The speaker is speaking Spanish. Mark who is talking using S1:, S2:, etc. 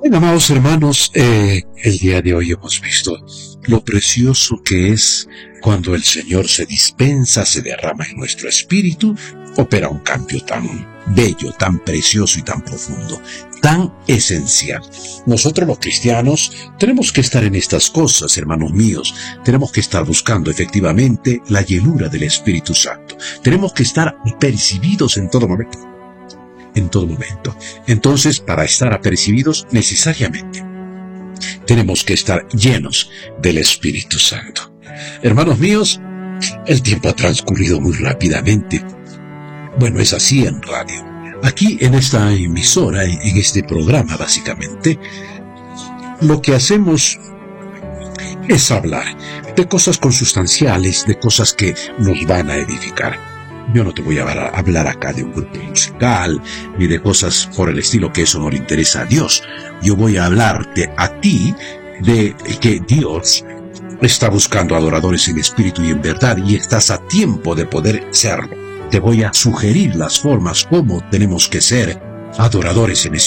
S1: Bien, amados hermanos, el día de hoy hemos visto lo precioso que es cuando el Señor se dispensa, se derrama en nuestro espíritu, opera un cambio tan bello, tan precioso y tan profundo, tan esencial. Nosotros los cristianos tenemos que estar en estas cosas, hermanos míos. Tenemos que estar buscando efectivamente la llenura del Espíritu Santo. Tenemos que estar apercibidos en todo momento. En todo momento. Entonces, para estar apercibidos, necesariamente tenemos que estar llenos del Espíritu Santo. Hermanos míos, el tiempo ha transcurrido muy rápidamente. Bueno, es así en radio. Aquí en esta emisora, en este programa básicamente, lo que hacemos es hablar de cosas consustanciales, de cosas que nos van a edificar. Yo no te voy a hablar acá de un grupo musical, ni de cosas por el estilo, que eso no le interesa a Dios. Yo voy a hablarte a ti de que Dios está buscando adoradores en espíritu y en verdad, y estás a tiempo de poder serlo. Te voy a sugerir las formas como tenemos que ser adoradores en espíritu